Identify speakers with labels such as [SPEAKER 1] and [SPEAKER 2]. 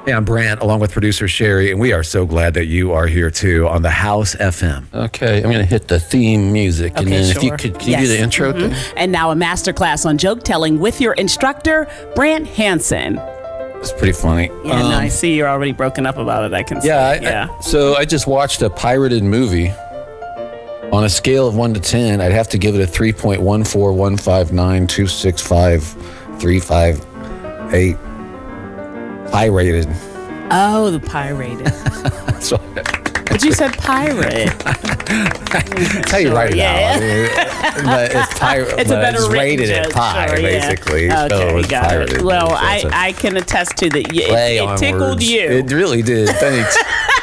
[SPEAKER 1] Hey, I'm Brant, along with producer Sherry, and we are so glad that you are here too on the House FM.
[SPEAKER 2] Okay, I'm going to hit the theme music, and then if you could you do the intro thing?
[SPEAKER 3] And now a masterclass on joke telling with your instructor, Brant Hansen.
[SPEAKER 1] It's pretty funny.
[SPEAKER 3] Yeah, no, I see you're already broken up about it. I can see.
[SPEAKER 2] So I just watched a pirated movie. On a scale of 1 to 10, I'd have to give it a 3.14159265358. Pirated.
[SPEAKER 3] Oh, the pirated. But you said pirate.
[SPEAKER 1] That's how you write it out. But it's pirate.
[SPEAKER 3] It's a better
[SPEAKER 1] it's rated at pi, basically.
[SPEAKER 3] Okay,
[SPEAKER 1] so it's
[SPEAKER 3] got
[SPEAKER 1] pirated.
[SPEAKER 3] it. Well, I can attest to that. It tickled you.
[SPEAKER 1] It really did. Thanks.